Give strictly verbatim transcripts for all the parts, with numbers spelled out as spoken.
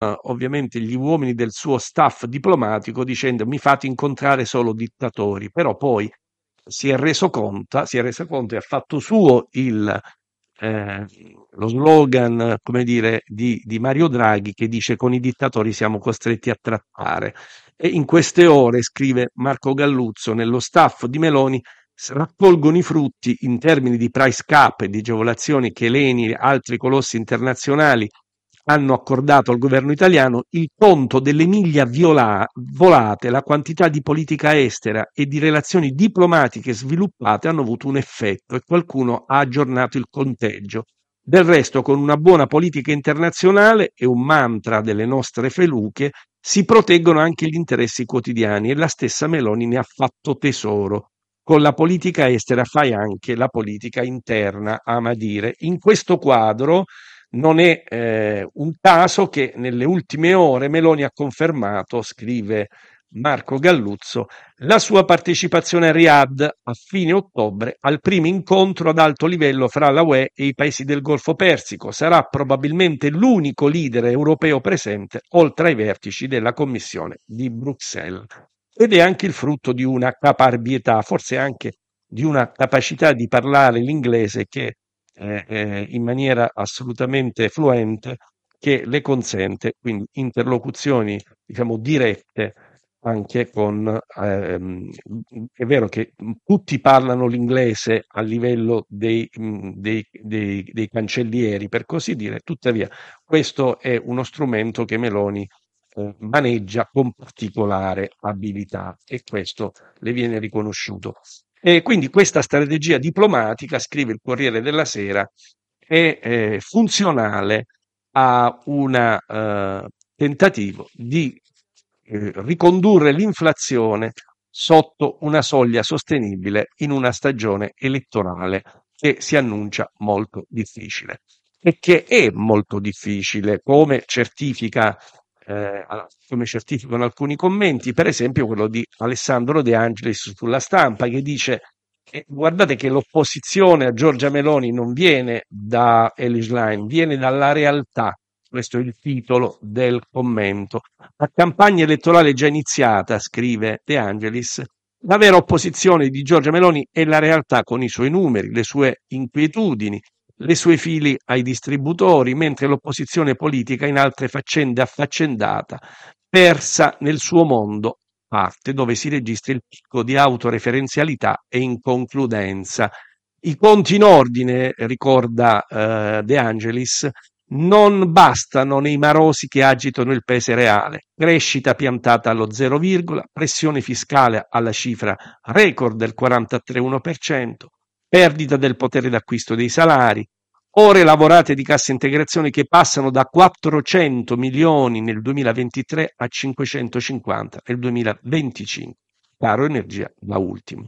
ovviamente gli uomini del suo staff diplomatico dicendo mi fate incontrare solo dittatori, però poi si è reso conto, si è reso conto e ha fatto suo il, eh, lo slogan, come dire, di, di Mario Draghi che dice con i dittatori siamo costretti a trattare. E in queste ore, scrive Marco Galluzzo, nello staff di Meloni s- raccolgono i frutti in termini di price cap e di agevolazioni che Eni e altri colossi internazionali hanno accordato al governo italiano, il conto delle miglia viola- volate, la quantità di politica estera e di relazioni diplomatiche sviluppate hanno avuto un effetto e qualcuno ha aggiornato il conteggio. Del resto, con una buona politica internazionale e un mantra delle nostre feluche, si proteggono anche gli interessi quotidiani e la stessa Meloni ne ha fatto tesoro. Con la politica estera fai anche la politica interna, ama dire. In questo quadro non è eh, un caso che nelle ultime ore Meloni ha confermato, scrive Marco Galluzzo, la sua partecipazione a Riyadh a fine ottobre al primo incontro ad alto livello fra la U E e i paesi del Golfo Persico. Sarà probabilmente l'unico leader europeo presente, oltre ai vertici della Commissione di Bruxelles. Ed è anche il frutto di una caparbietà, forse anche di una capacità di parlare l'inglese che eh, eh, in maniera assolutamente fluente che le consente quindi interlocuzioni diciamo dirette anche con ehm, è vero che tutti parlano l'inglese a livello dei, mh, dei, dei, dei cancellieri per così dire, tuttavia questo è uno strumento che Meloni eh, maneggia con particolare abilità e questo le viene riconosciuto. E quindi questa strategia diplomatica, scrive il Corriere della Sera, è eh, funzionale a un eh, tentativo di eh, ricondurre l'inflazione sotto una soglia sostenibile in una stagione elettorale che si annuncia molto difficile e che è molto difficile, come certifica eh, come certificano alcuni commenti, per esempio quello di Alessandro De Angelis sulla Stampa, che dice eh, guardate che l'opposizione a Giorgia Meloni non viene da Elish Line, viene dalla realtà. Questo è il titolo del commento. La campagna elettorale è già iniziata, scrive De Angelis. La vera opposizione di Giorgia Meloni è la realtà con i suoi numeri, le sue inquietudini, le sue fili ai distributori, mentre l'opposizione politica in altre faccende affaccendata, persa nel suo mondo, parte dove si registra il picco di autoreferenzialità e inconcludenza. I conti in ordine, ricorda eh, De Angelis, non bastano nei marosi che agitano il paese reale. Crescita piantata allo zero, pressione fiscale alla cifra record del quarantatré virgola uno per cento, perdita del potere d'acquisto dei salari, ore lavorate di cassa integrazione che passano da quattrocento milioni nel duemilaventitré a cinquecentocinquanta nel duemilaventicinque. Caro energia da ultimo.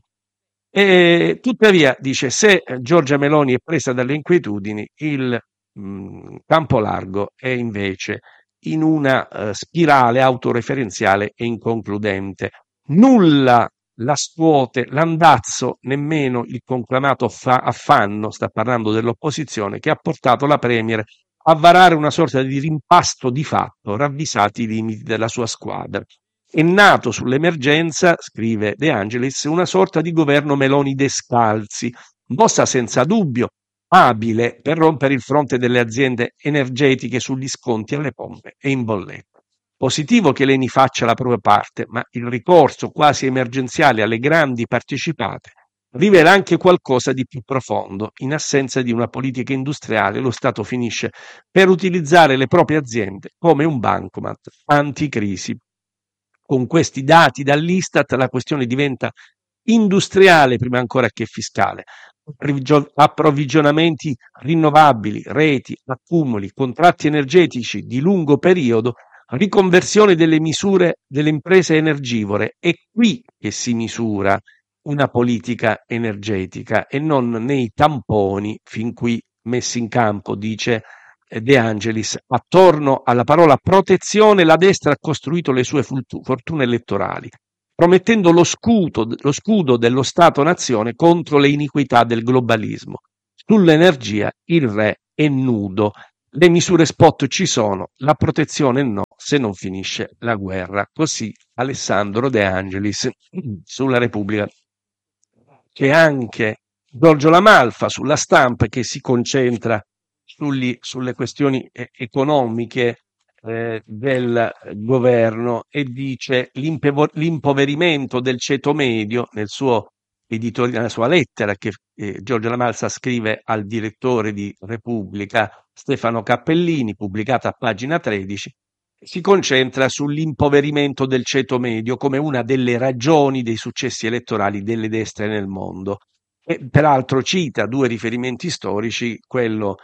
E, tuttavia, dice, se Giorgia Meloni è presa dalle inquietudini, il mh, campo largo è invece in una uh, spirale autoreferenziale e inconcludente. Nulla la scuote, l'andazzo, nemmeno il conclamato fa- affanno, sta parlando dell'opposizione, che ha portato la Premier a varare una sorta di rimpasto di fatto, ravvisati i limiti della sua squadra. È nato sull'emergenza, scrive De Angelis, una sorta di governo Meloni descalzi, mossa senza dubbio, abile per rompere il fronte delle aziende energetiche sugli sconti alle pompe e in bolletta. Positivo che l'Eni faccia la propria parte, ma il ricorso quasi emergenziale alle grandi partecipate rivela anche qualcosa di più profondo. In assenza di una politica industriale, lo Stato finisce per utilizzare le proprie aziende come un bancomat anticrisi. Con questi dati dall'Istat la questione diventa industriale prima ancora che fiscale. Approvvigionamenti rinnovabili, reti, accumuli, contratti energetici di lungo periodo, riconversione delle misure delle imprese energivore. È qui che si misura una politica energetica e non nei tamponi fin qui messi in campo, dice De Angelis. Attorno alla parola protezione la destra ha costruito le sue fortune elettorali, promettendo lo scudo, lo scudo dello Stato-nazione contro le iniquità del globalismo. Sull'energia il re è nudo, le misure spot ci sono, la protezione no, se non finisce la guerra. Così Alessandro De Angelis sulla Repubblica. C'è anche Giorgio La Malfa sulla Stampa che si concentra sugli- sulle questioni eh, economiche eh, del governo e dice l'impevo- l'impoverimento del ceto medio nel suo editore, nella sua lettera che eh, Giorgio La Malfa scrive al direttore di Repubblica Stefano Cappellini, pubblicata a pagina tredici, si concentra sull'impoverimento del ceto medio come una delle ragioni dei successi elettorali delle destre nel mondo. E peraltro cita due riferimenti storici, quello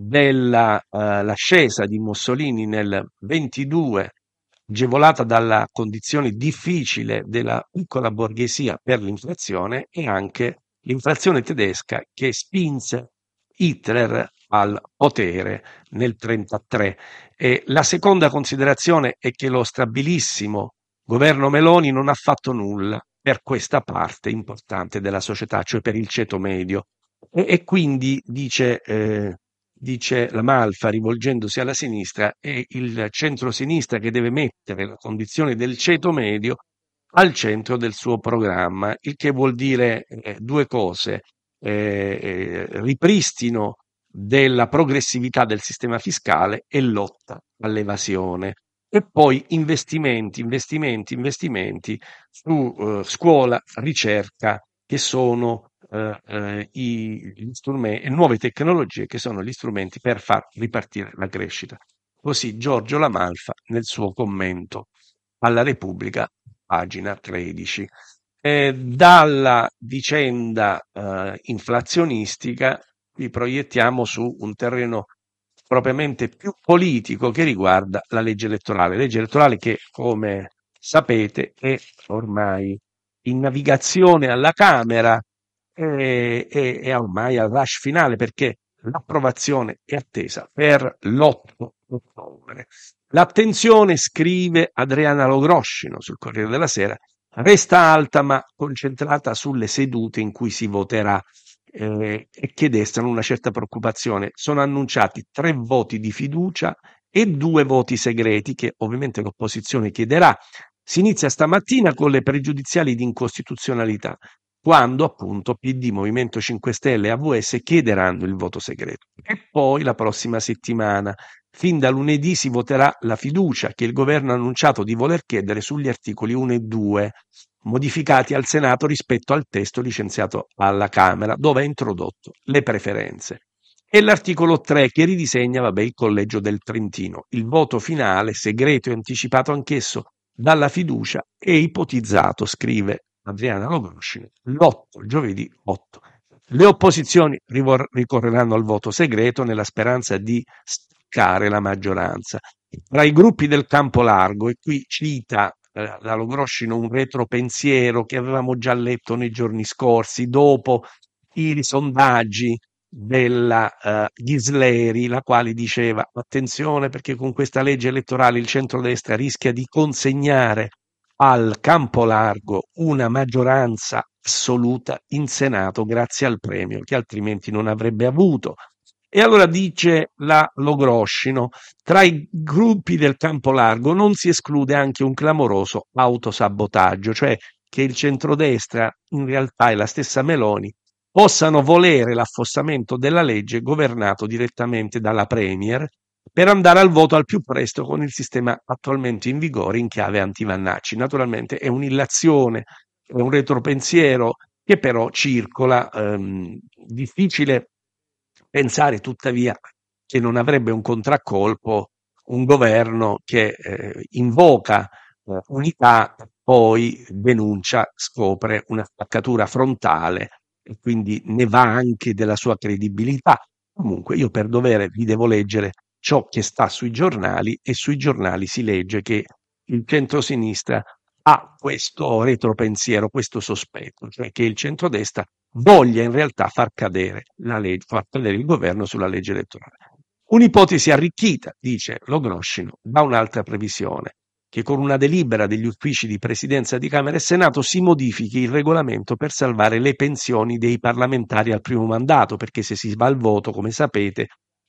dell'ascesa di Mussolini nel ventidue, agevolata dalla condizione difficile della piccola borghesia per l'inflazione, e anche l'inflazione tedesca che spinse Hitler al potere nel trentatré. E la seconda considerazione è che lo stabilissimo governo Meloni non ha fatto nulla per questa parte importante della società, cioè per il ceto medio. E, e quindi dice, eh, dice la Malfa, rivolgendosi alla sinistra, è il centro-sinistra che deve mettere la condizione del ceto medio al centro del suo programma, il che vuol dire eh, due cose: eh, eh, ripristino della progressività del sistema fiscale e lotta all'evasione. E poi investimenti, investimenti, investimenti su eh, scuola, ricerca, che sono eh, eh, i, gli strumenti, e nuove tecnologie che sono gli strumenti per far ripartire la crescita. Così Giorgio La Malfa nel suo commento alla Repubblica, pagina tredici. Eh, dalla vicenda eh, inflazionistica vi proiettiamo su un terreno propriamente più politico che riguarda la legge elettorale. Legge elettorale che, come sapete, è ormai in navigazione alla Camera e, e, e ormai al rush finale perché l'approvazione è attesa per l'otto ottobre. L'attenzione, scrive Adriana Logroscino sul Corriere della Sera, resta alta ma concentrata sulle sedute in cui si voterà eh, e che destano una certa preoccupazione. Sono annunciati tre voti di fiducia e due voti segreti che ovviamente l'opposizione chiederà. Si inizia stamattina con le pregiudiziali di incostituzionalità, quando appunto P D, Movimento cinque Stelle e A V S chiederanno il voto segreto. E poi la prossima settimana, fin da lunedì, si voterà la fiducia che il governo ha annunciato di voler chiedere sugli articoli uno e due, modificati al Senato rispetto al testo licenziato alla Camera, dove ha introdotto le preferenze. E l'articolo tre che ridisegna, vabbè, il collegio del Trentino. Il voto finale, segreto e anticipato anch'esso dalla fiducia, è ipotizzato, scrive Adriana Logroscino, l'otto, il giovedì otto. Le opposizioni rivor- ricorreranno al voto segreto nella speranza di staccare la maggioranza. Tra i gruppi del campo largo, e qui cita eh, la Logroscino un retropensiero che avevamo già letto nei giorni scorsi, dopo i sondaggi della uh, Ghisleri, la quale diceva attenzione perché con questa legge elettorale il centrodestra rischia di consegnare al campo largo una maggioranza assoluta in Senato grazie al premio che altrimenti non avrebbe avuto. E allora dice la Logroscino, tra i gruppi del campo largo non si esclude anche un clamoroso autosabotaggio, cioè che il centrodestra, in realtà è la stessa Meloni, possano volere l'affossamento della legge governato direttamente dalla Premier per andare al voto al più presto con il sistema attualmente in vigore in chiave anti-Vannacci. Naturalmente è un'illazione, è un retropensiero che però circola. Ehm, difficile pensare tuttavia che non avrebbe un contraccolpo un governo che eh, invoca eh, unità, poi denuncia, scopre una spaccatura frontale e quindi ne va anche della sua credibilità. Comunque io per dovere vi devo leggere ciò che sta sui giornali e sui giornali si legge che il centrosinistra ha questo retropensiero, questo sospetto, cioè che il centrodestra voglia in realtà far cadere la legge, far cadere il governo sulla legge elettorale. Un'ipotesi arricchita, dice Logroscino, da un'altra previsione, che con una delibera degli uffici di presidenza di Camera e Senato si modifichi il regolamento per salvare le pensioni dei parlamentari al primo mandato, perché se si va al voto, come sapete,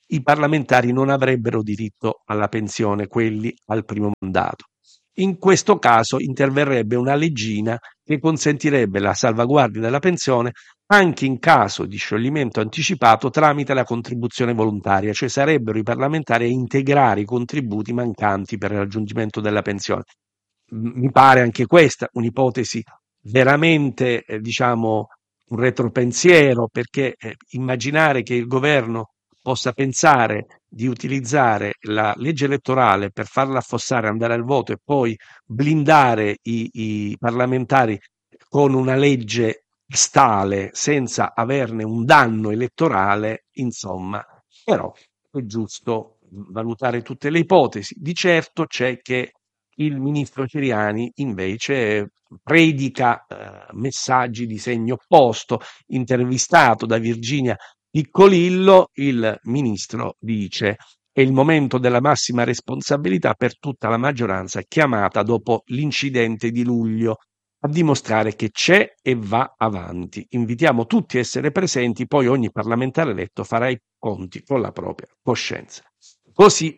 i parlamentari non avrebbero diritto alla pensione, quelli al primo mandato. In questo caso interverrebbe una leggina che consentirebbe la salvaguardia della pensione anche in caso di scioglimento anticipato tramite la contribuzione volontaria, cioè sarebbero i parlamentari a integrare i contributi mancanti per il raggiungimento della pensione. Mi pare anche questa un'ipotesi veramente, eh, diciamo, un retropensiero, perché eh, immaginare che il governo possa pensare di utilizzare la legge elettorale per farla affossare, andare al voto e poi blindare i, i parlamentari con una legge stale senza averne un danno elettorale, insomma, però è giusto valutare tutte le ipotesi. Di certo c'è che il ministro Ciriani invece predica eh, messaggi di segno opposto. Intervistato da Virginia Piccolillo, il ministro dice: è il momento della massima responsabilità per tutta la maggioranza chiamata dopo l'incidente di luglio a dimostrare che c'è e va avanti. Invitiamo tutti a essere presenti, poi ogni parlamentare eletto farà i conti con la propria coscienza. Così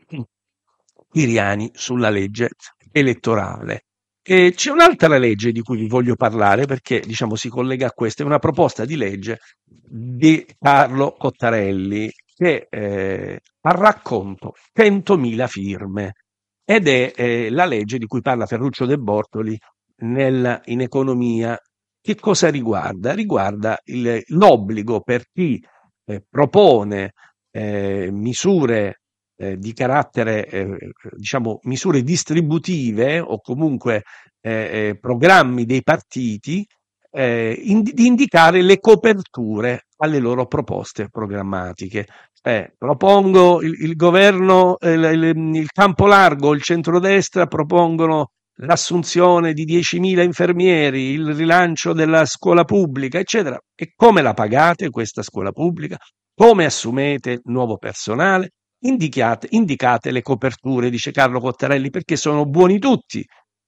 Ciriani sulla legge elettorale. E c'è un'altra legge di cui vi voglio parlare perché, diciamo, si collega a questa, è una proposta di legge di Carlo Cottarelli che eh, ha racconto centomila firme ed è eh, la legge di cui parla Ferruccio De Bortoli nel, in economia. Che cosa riguarda? Riguarda il, l'obbligo per chi eh, propone eh, misure eh, di carattere, eh, diciamo, misure distributive o comunque eh, eh, programmi dei partiti, eh, ind- di indicare le coperture alle loro proposte programmatiche. Eh, propongo il, il governo, eh, il, il campo largo, il centrodestra propongono l'assunzione di diecimila infermieri, il rilancio della scuola pubblica, eccetera. E come la pagate questa scuola pubblica? Come assumete nuovo personale? Indichiate, indicate le coperture, dice Carlo Cottarelli, perché sono buoni tutti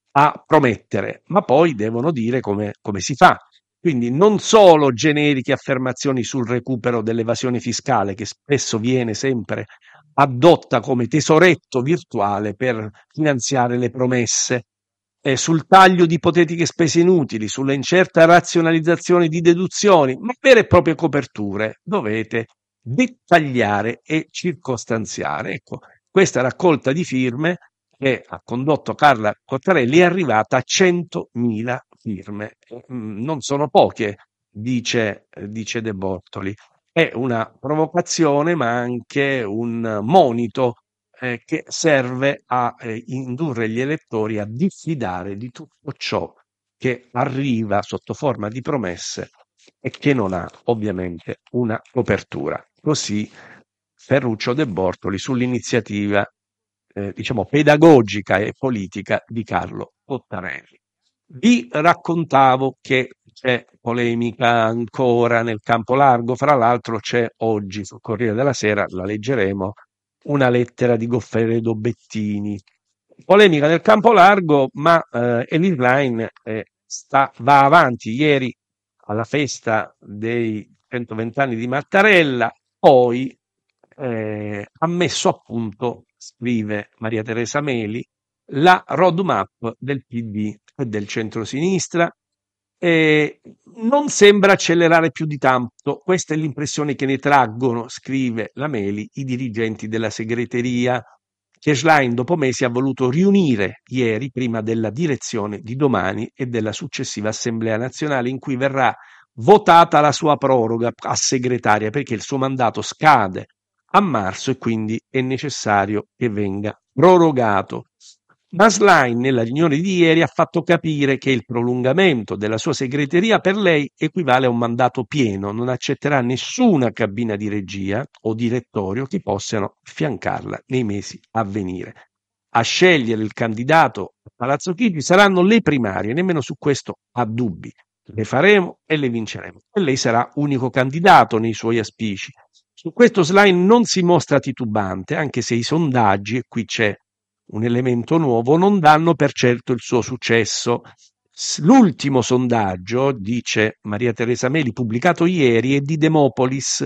a promettere, ma poi devono dire come, come si fa. Quindi non solo generiche affermazioni sul recupero dell'evasione fiscale, che spesso viene sempre addotta come tesoretto virtuale per finanziare le promesse, eh, sul taglio di ipotetiche spese inutili, sulla incerta razionalizzazione di deduzioni, ma vere e proprie coperture dovete dettagliare e circostanziare. Ecco, questa raccolta di firme che ha condotto Carla Cottarelli è arrivata a centomila firme. Mm, Non sono poche, dice, eh, dice De Bortoli. È una provocazione, ma anche un monito eh, che serve a eh, indurre gli elettori a diffidare di tutto ciò che arriva sotto forma di promesse e che non ha ovviamente una copertura. Così Ferruccio De Bortoli sull'iniziativa eh, diciamo pedagogica e politica di Carlo Cottarelli. Vi raccontavo che c'è polemica ancora nel campo largo, fra l'altro c'è oggi sul Corriere della Sera, la leggeremo, una lettera di Goffredo Bettini. Polemica nel campo largo, ma eh, Elise Line eh, sta, va avanti. Ieri alla festa dei centoventi anni di Mattarella, poi eh, ha messo a punto, scrive Maria Teresa Meli, la roadmap del P D e del centrosinistra. Eh, non sembra accelerare più di tanto, questa è l'impressione che ne traggono, scrive la Meli, i dirigenti della segreteria, che Schlein dopo mesi ha voluto riunire ieri prima della direzione di domani e della successiva Assemblea nazionale in cui verrà votata la sua proroga a segretaria perché il suo mandato scade a marzo e quindi è necessario che venga prorogato. Ma Schlein nella riunione di ieri ha fatto capire che il prolungamento della sua segreteria per lei equivale a un mandato pieno, non accetterà nessuna cabina di regia o direttorio che possano affiancarla nei mesi a venire. A scegliere il candidato a Palazzo Chigi saranno le primarie, nemmeno su questo ha dubbi. Le faremo e le vinceremo. E lei sarà unico candidato nei suoi auspici. Su questo Schlein non si mostra titubante, anche se i sondaggi, e qui c'è un elemento nuovo, non danno per certo il suo successo. L'ultimo sondaggio, dice Maria Teresa Meli, pubblicato ieri, è di Demopolis,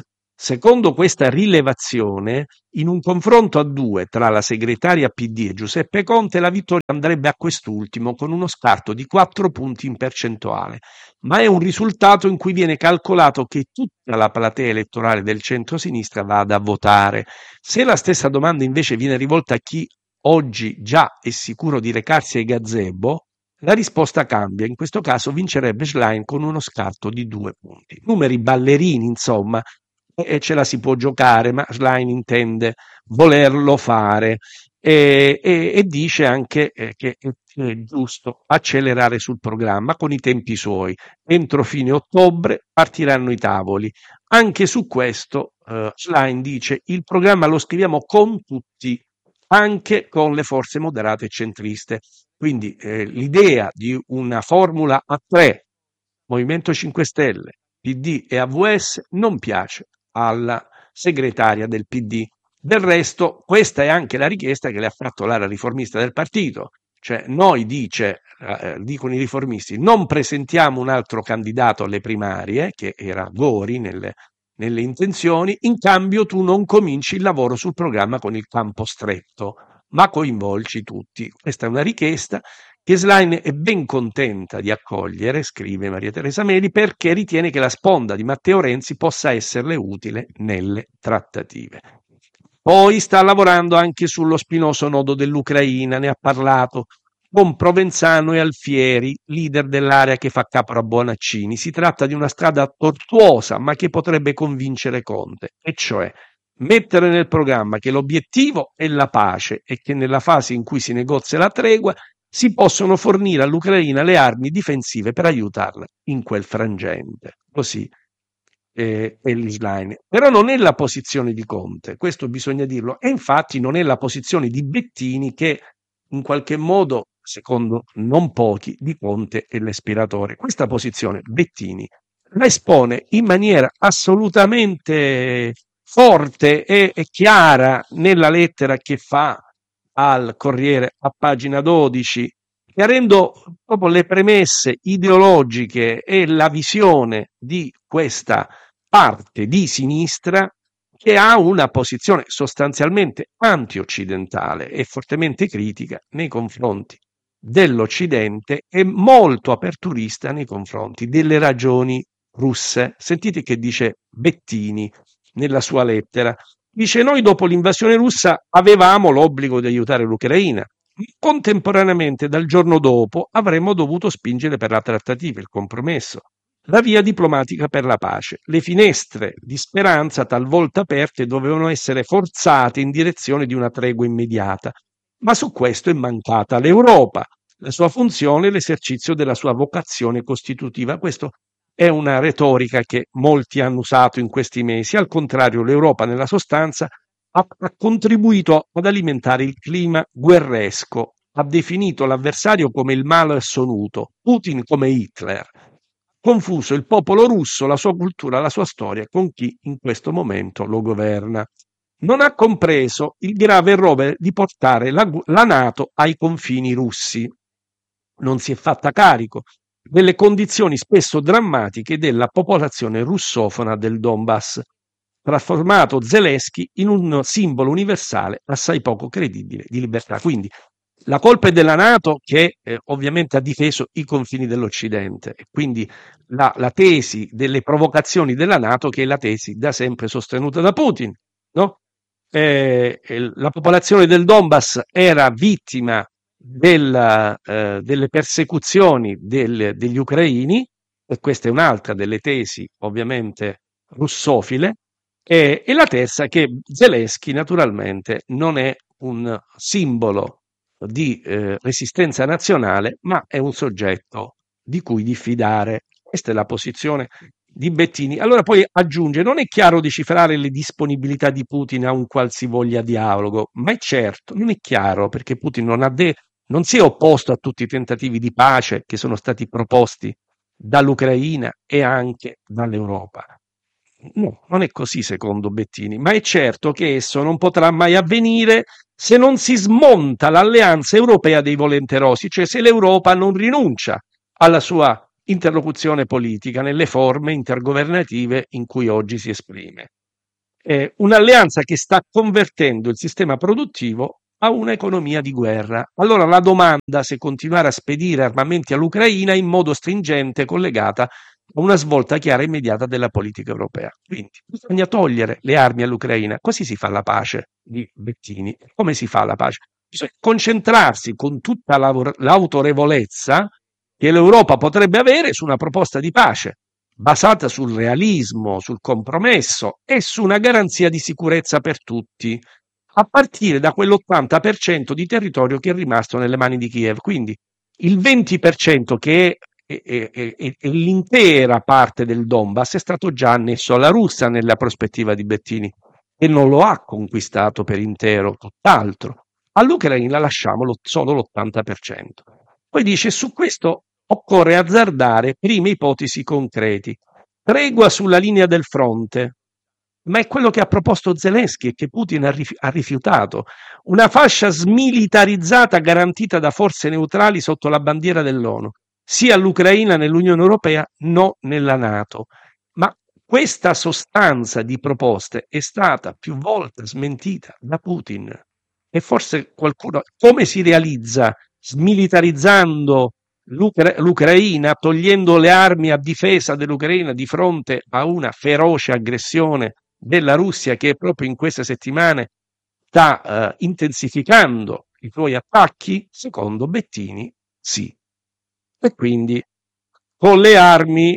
Secondo questa rilevazione, in un confronto a due tra la segretaria P D e Giuseppe Conte, la vittoria andrebbe a quest'ultimo con uno scarto di quattro punti in percentuale, ma è un risultato in cui viene calcolato che tutta la platea elettorale del centro-sinistra vada a votare. Se la stessa domanda invece viene rivolta a chi oggi già è sicuro di recarsi ai gazebo, la risposta cambia. In questo caso vincerebbe Schlein con uno scarto di due punti. Numeri ballerini, insomma, e ce la si può giocare, ma Schlein intende volerlo fare e, e, e dice anche eh, che è, è giusto accelerare sul programma con i tempi suoi. Entro fine ottobre partiranno i tavoli. Anche su questo eh, Schlein dice il programma lo scriviamo con tutti, anche con le forze moderate e centriste. Quindi eh, l'idea di una formula a tre, Movimento cinque Stelle, P D e A V S, non piace alla segretaria del P D. Del resto, questa è anche la richiesta che le ha fatto l'ala riformista del partito. Cioè, noi, dice, eh, dicono i riformisti, non presentiamo un altro candidato alle primarie, che era Gori nelle, nelle intenzioni, in cambio tu non cominci il lavoro sul programma con il campo stretto, ma coinvolgi tutti. Questa è una richiesta che Schlein è ben contenta di accogliere, scrive Maria Teresa Meli, perché ritiene che la sponda di Matteo Renzi possa esserle utile nelle trattative. Poi sta lavorando anche sullo spinoso nodo dell'Ucraina, ne ha parlato con Provenzano e Alfieri, leader dell'area che fa capo a Bonaccini. Si tratta di una strada tortuosa, ma che potrebbe convincere Conte, e cioè mettere nel programma che l'obiettivo è la pace e che nella fase in cui si negozia la tregua si possono fornire all'Ucraina le armi difensive per aiutarla in quel frangente. Così eh, è l'Isline. Però non è la posizione di Conte, questo bisogna dirlo, e infatti non è la posizione di Bettini che in qualche modo, secondo non pochi, di Conte è l'ispiratore. Questa posizione Bettini la espone in maniera assolutamente forte e, e chiara nella lettera che fa al Corriere a pagina dodici, chiarendo proprio le premesse ideologiche e la visione di questa parte di sinistra che ha una posizione sostanzialmente anti-occidentale e fortemente critica nei confronti dell'Occidente e molto aperturista nei confronti delle ragioni russe. Sentite che dice Bettini nella sua lettera. Dice: noi dopo l'invasione russa avevamo l'obbligo di aiutare l'Ucraina. Contemporaneamente, dal giorno dopo, avremmo dovuto spingere per la trattativa, il compromesso, la via diplomatica per la pace. Le finestre di speranza, talvolta aperte, dovevano essere forzate in direzione di una tregua immediata. Ma su questo è mancata l'Europa, la sua funzione e l'esercizio della sua vocazione costitutiva. Questo è una retorica che molti hanno usato in questi mesi. Al contrario, l'Europa, nella sostanza, ha, ha contribuito ad alimentare il clima guerresco, ha definito l'avversario come il male assoluto, Putin come Hitler, confuso il popolo russo, la sua cultura, la sua storia con chi in questo momento lo governa. Non ha compreso il grave errore di portare la, la NATO ai confini russi. Non si è fatta carico delle condizioni spesso drammatiche della popolazione russofona del Donbass, trasformato Zelensky in un simbolo universale assai poco credibile di libertà. Quindi la colpa è della NATO che eh, ovviamente ha difeso i confini dell'Occidente, e quindi la, la tesi delle provocazioni della NATO, che è la tesi da sempre sostenuta da Putin, no? Eh, la popolazione del Donbass era vittima della, eh, delle persecuzioni del, degli ucraini, e questa è un'altra delle tesi ovviamente russofile, e, e la terza che Zelensky naturalmente non è un simbolo di eh, resistenza nazionale, ma è un soggetto di cui diffidare. Questa è la posizione di Bettini. Allora poi aggiunge: non è chiaro decifrare le disponibilità di Putin a un qualsivoglia dialogo, ma è certo, non è chiaro, perché Putin non, ha de- non si è opposto a tutti i tentativi di pace che sono stati proposti dall'Ucraina e anche dall'Europa. No, non è così secondo Bettini, ma è certo che esso non potrà mai avvenire se non si smonta l'alleanza europea dei volenterosi, cioè se l'Europa non rinuncia alla sua interlocuzione politica nelle forme intergovernative in cui oggi si esprime. È un'alleanza che sta convertendo il sistema produttivo a un'economia di guerra. Allora la domanda se continuare a spedire armamenti all'Ucraina in modo stringente è collegata a una svolta chiara e immediata della politica europea. Quindi bisogna togliere le armi all'Ucraina, così si fa la pace di Bettini. Come si fa la pace? Bisogna concentrarsi con tutta l'au- l'autorevolezza che l'Europa potrebbe avere su una proposta di pace basata sul realismo, sul compromesso e su una garanzia di sicurezza per tutti, a partire da quell'ottanta per cento di territorio che è rimasto nelle mani di Kiev. Quindi il venti per cento che è, è, è, è- è l'intera parte del Donbass è stato già annesso alla Russia nella prospettiva di Bettini e non lo ha conquistato per intero, tutt'altro. All'Ucraina lasciamo lo- solo l'ottanta per cento. Poi dice su questo occorre azzardare prime ipotesi concreti. Tregua sulla linea del fronte, ma è quello che ha proposto Zelensky e che Putin ha, rifi- ha rifiutato. Una fascia smilitarizzata garantita da forze neutrali sotto la bandiera dell'ONU, sia all'Ucraina nell'Unione Europea, no nella NATO. Ma questa sostanza di proposte è stata più volte smentita da Putin. E forse qualcuno, come si realizza smilitarizzando l'Ucra- l'Ucraina, togliendo le armi a difesa dell'Ucraina di fronte a una feroce aggressione della Russia che proprio in queste settimane sta eh, intensificando i suoi attacchi? Secondo Bettini, sì. E quindi con le armi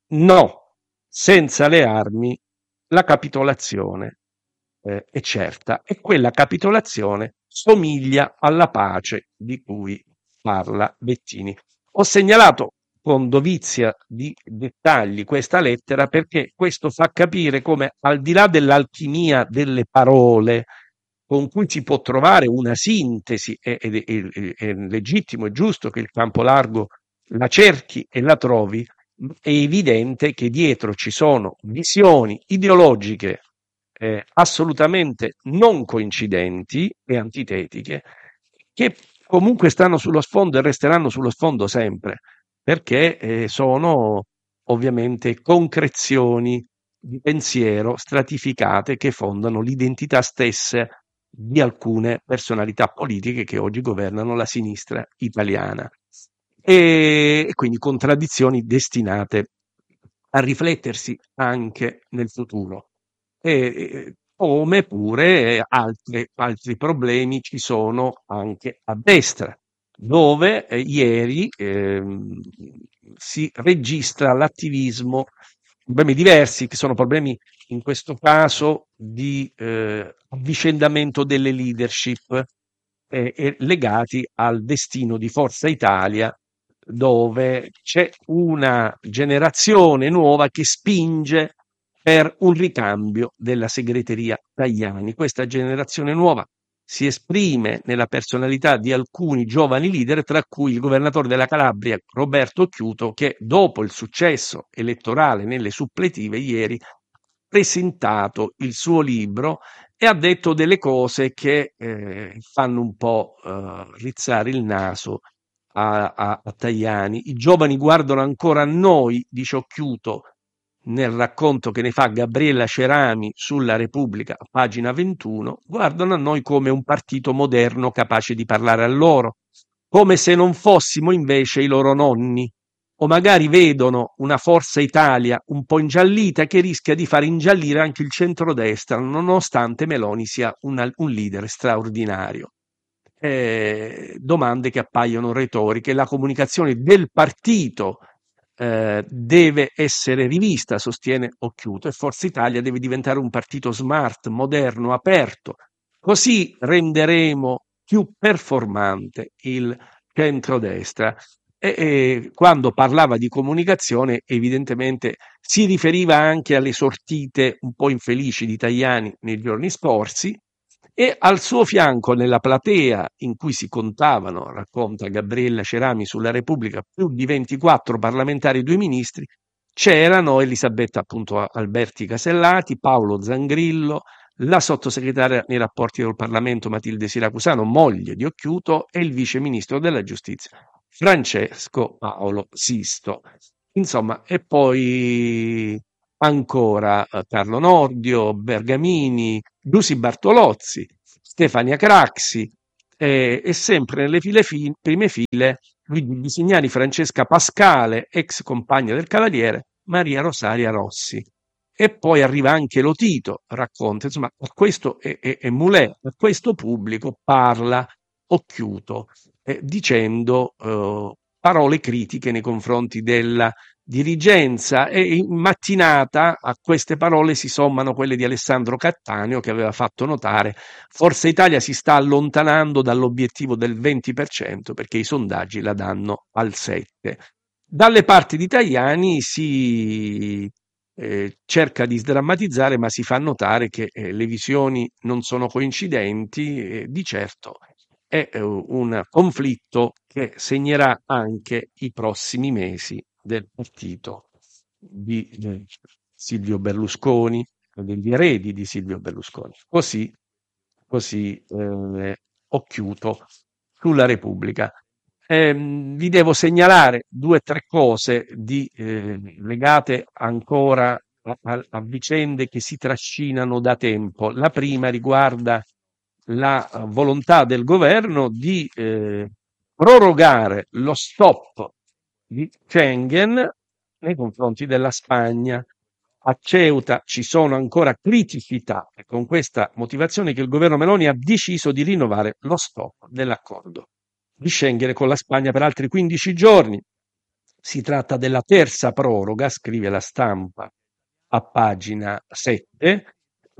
no, senza le armi la capitolazione eh, è certa e quella capitolazione somiglia alla pace di cui parla Bettini. Ho segnalato con dovizia di dettagli questa lettera perché questo fa capire come al di là dell'alchimia delle parole con cui si può trovare una sintesi, ed è, è, è, è legittimo e giusto che il campo largo la cerchi e la trovi, è evidente che dietro ci sono visioni ideologiche eh, assolutamente non coincidenti e antitetiche, che comunque stanno sullo sfondo e resteranno sullo sfondo sempre, perché eh, sono ovviamente concrezioni di pensiero stratificate che fondano l'identità stessa di alcune personalità politiche che oggi governano la sinistra italiana e quindi contraddizioni destinate a riflettersi anche nel futuro. E, e- come pure altre- altri problemi ci sono anche a destra, dove eh, ieri ehm, si registra l'attivismo, problemi diversi, che sono problemi in questo caso di eh, avvicendamento delle leadership eh, e legati al destino di Forza Italia, dove c'è una generazione nuova che spinge per un ricambio della segreteria Tajani. Questa generazione nuova si esprime nella personalità di alcuni giovani leader, tra cui il governatore della Calabria, Roberto Occhiuto, che dopo il successo elettorale nelle suppletive ieri ha presentato il suo libro e ha detto delle cose che eh, fanno un po' eh, rizzare il naso a, a, a Tajani. I giovani guardano ancora a noi, dice Occhiuto, nel racconto che ne fa Gabriella Cerami sulla Repubblica, pagina ventuno, guardano a noi come un partito moderno capace di parlare a loro, come se non fossimo invece i loro nonni, o magari vedono una Forza Italia un po' ingiallita che rischia di far ingiallire anche il centrodestra, nonostante Meloni sia una, un leader straordinario. Eh, domande che appaiono retoriche. La comunicazione del partito eh, deve essere rivista, sostiene Occhiuto, e Forza Italia deve diventare un partito smart, moderno, aperto. Così renderemo più performante il centrodestra. E, e quando parlava di comunicazione, evidentemente si riferiva anche alle sortite un po' infelici di Tajani nei giorni scorsi, e al suo fianco, nella platea in cui si contavano, racconta Gabriella Cerami sulla Repubblica, più di ventiquattro parlamentari e due ministri, c'erano Elisabetta appunto Alberti Casellati, Paolo Zangrillo, la sottosegretaria nei rapporti col Parlamento Matilde Siracusano, moglie di Occhiuto, e il vice ministro della giustizia Francesco Paolo Sisto. Insomma, e poi ancora eh, Carlo Nordio, Bergamini, Giussi Bartolozzi, Stefania Craxi eh, e sempre nelle file fi- prime file Luigi Bisignani, Francesca Pascale, ex compagna del Cavaliere, Maria Rosaria Rossi. E poi arriva anche Lotito, racconta, insomma, a questo e, e, e Moulet, a questo pubblico parla occhiuto, eh, dicendo eh, parole critiche nei confronti della dirigenza, e in mattinata a queste parole si sommano quelle di Alessandro Cattaneo, che aveva fatto notare Forza Italia si sta allontanando dall'obiettivo del venti per cento perché i sondaggi la danno al sette per cento. Dalle parti di Tajani si eh, cerca di sdrammatizzare, ma si fa notare che eh, le visioni non sono coincidenti, e di certo è eh, un conflitto che segnerà anche i prossimi mesi del partito di eh, Silvio Berlusconi, degli eredi di Silvio Berlusconi. Così, così eh, ho chiuso sulla Repubblica. Ehm, vi devo segnalare due o tre cose di, eh, legate ancora a, a- a vicende che si trascinano da tempo. La prima riguarda la eh, volontà del governo di eh, prorogare lo stop di Schengen nei confronti della Spagna. A Ceuta ci sono ancora criticità, e con questa motivazione che il governo Meloni ha deciso di rinnovare lo stop dell'accordo di Schengen con la Spagna per altri quindici giorni. Si tratta della terza proroga, scrive la Stampa a pagina sette,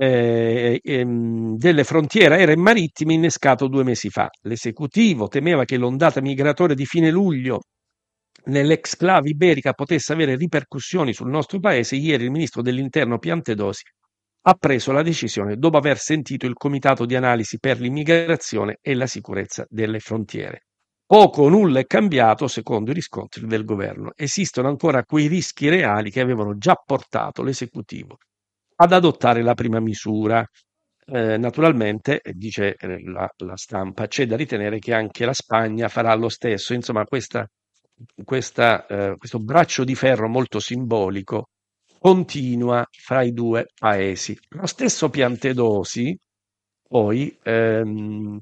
eh, ehm, delle frontiere aeree e marittime innescato due mesi fa. L'esecutivo temeva che l'ondata migratoria di fine luglio nell'exclave iberica potesse avere ripercussioni sul nostro paese. Ieri il ministro dell'Interno Piantedosi ha preso la decisione dopo aver sentito il Comitato di analisi per l'immigrazione e la sicurezza delle frontiere. Poco o nulla è cambiato secondo i riscontri del governo. Esistono ancora quei rischi reali che avevano già portato l'esecutivo ad adottare la prima misura. Eh, naturalmente, eh, dice eh, la, la stampa, c'è da ritenere che anche la Spagna farà lo stesso. Insomma, questa, questa, eh, questo braccio di ferro molto simbolico continua fra i due paesi. Lo stesso Piantedosi poi ehm,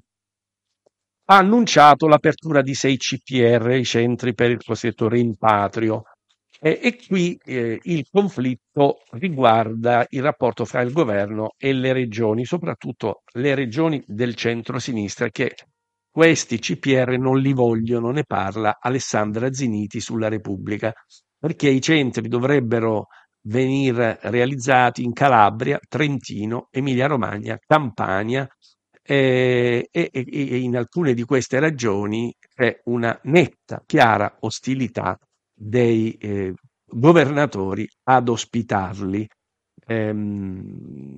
ha annunciato l'apertura di sei C P R, i centri per il cosiddetto rimpatrio. E, e qui eh, il conflitto riguarda il rapporto fra il governo e le regioni, soprattutto le regioni del centro-sinistra, che questi C P R non li vogliono. Ne parla Alessandra Ziniti sulla Repubblica, perché i centri dovrebbero venire realizzati in Calabria, Trentino, Emilia-Romagna, Campania, eh, e, e- e in alcune di queste regioni c'è una netta, chiara ostilità dei eh, governatori ad ospitarli, ehm,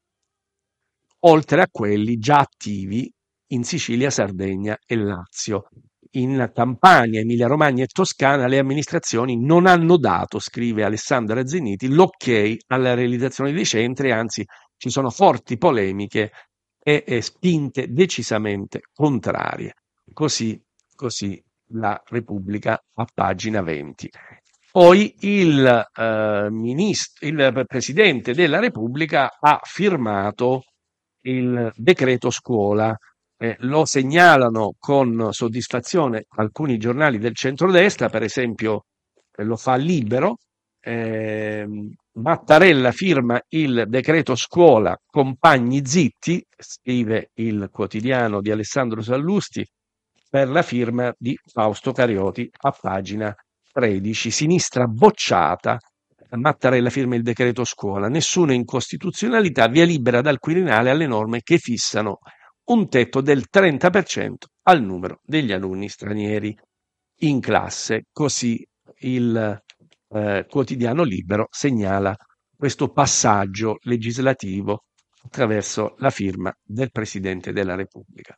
oltre a quelli già attivi in Sicilia, Sardegna e Lazio. In Campania, Emilia-Romagna e Toscana le amministrazioni non hanno dato, scrive Alessandra Zeniti, l'ok alla realizzazione dei centri, anzi ci sono forti polemiche e, e spinte decisamente contrarie. Così, così la Repubblica a pagina venti. Poi il, eh, ministro, il Presidente della Repubblica ha firmato il decreto scuola. Eh, lo segnalano con soddisfazione alcuni giornali del centrodestra, per esempio eh, lo fa Libero. eh, Mattarella firma il decreto scuola, compagni zitti, scrive il quotidiano di Alessandro Sallusti, per la firma di Fausto Carioti a pagina tredici. Sinistra bocciata, Mattarella firma il decreto scuola, nessuna incostituzionalità, via libera dal Quirinale alle norme che fissano un tetto del trenta per cento al numero degli alunni stranieri in classe. Così il eh, quotidiano Libero segnala questo passaggio legislativo attraverso la firma del Presidente della Repubblica.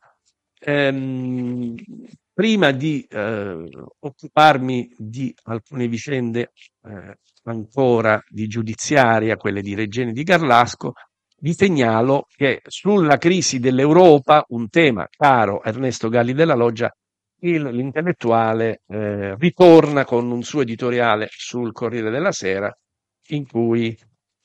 Ehm, prima di eh, occuparmi di alcune vicende eh, ancora di giudiziaria, quelle di Regeni di Garlasco, vi segnalo che sulla crisi dell'Europa, un tema caro a Ernesto Galli della Loggia, il, l'intellettuale eh, ritorna con un suo editoriale sul Corriere della Sera in cui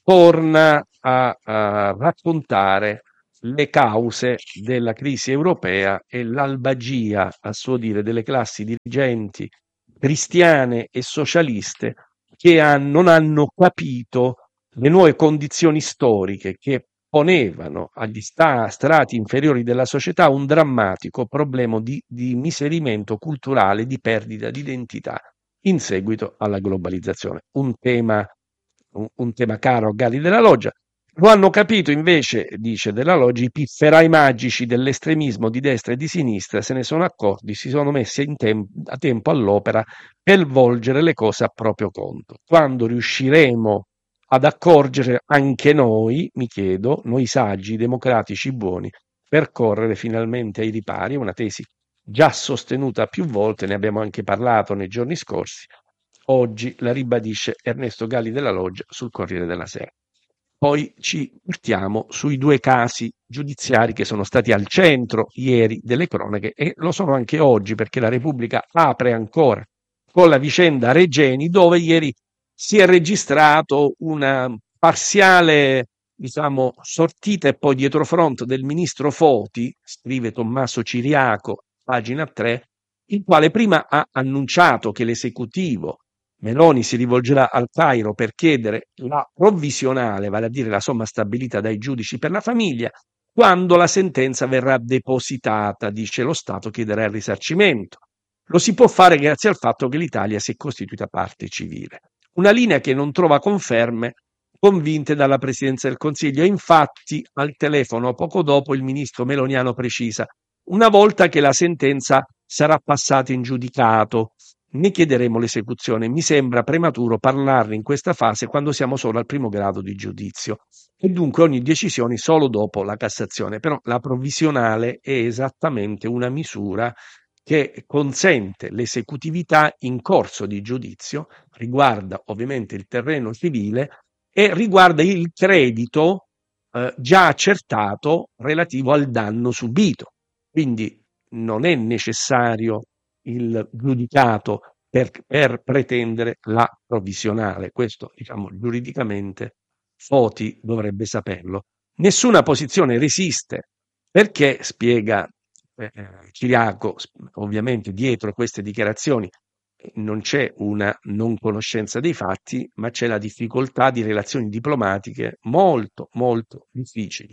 torna a, a raccontare le cause della crisi europea e l'albagia, a suo dire, delle classi dirigenti cristiane e socialiste che han- non hanno capito le nuove condizioni storiche che ponevano agli sta- strati inferiori della società un drammatico problema di, di miserimento culturale, di perdita di identità in seguito alla globalizzazione. Un tema, un, un tema caro a Gali della Loggia. Lo hanno capito invece, dice Della Loggia, i pifferai magici dell'estremismo di destra e di sinistra se ne sono accorti, si sono messi in tem- a tempo all'opera per volgere le cose a proprio conto. Quando riusciremo ad accorgere anche noi, mi chiedo, noi saggi, democratici buoni, per correre finalmente ai ripari, è una tesi già sostenuta più volte, ne abbiamo anche parlato nei giorni scorsi, oggi la ribadisce Ernesto Galli della Loggia sul Corriere della Sera. Poi ci portiamo sui due casi giudiziari che sono stati al centro ieri delle cronache e lo sono anche oggi perché la Repubblica apre ancora con la vicenda Regeni, dove ieri si è registrato una parziale, diciamo, sortita e poi dietrofront del ministro Foti, scrive Tommaso Ciriaco, pagina tre, il quale prima ha annunciato che l'esecutivo Meloni si rivolgerà al Cairo per chiedere la provvisionale, vale a dire la somma stabilita dai giudici per la famiglia, quando la sentenza verrà depositata, dice lo Stato chiederà il risarcimento. Lo si può fare grazie al fatto che l'Italia si è costituita parte civile. Una linea che non trova conferme convinte dalla Presidenza del Consiglio e infatti al telefono poco dopo il ministro Meloniano precisa: una volta che la sentenza sarà passata in giudicato, ne chiederemo l'esecuzione. Mi sembra prematuro parlarne in questa fase quando siamo solo al primo grado di giudizio e dunque ogni decisione solo dopo la Cassazione. Però la provvisionale è esattamente una misura che consente l'esecutività in corso di giudizio, riguarda ovviamente il terreno civile e riguarda il credito eh, già accertato relativo al danno subito. Quindi non è necessario il giudicato per, per pretendere la provvisionale. Questo, diciamo, giuridicamente Foti dovrebbe saperlo. Nessuna posizione resiste perché, spiega eh, Ciriaco, ovviamente dietro queste dichiarazioni non c'è una non conoscenza dei fatti, ma c'è la difficoltà di relazioni diplomatiche molto, molto difficili.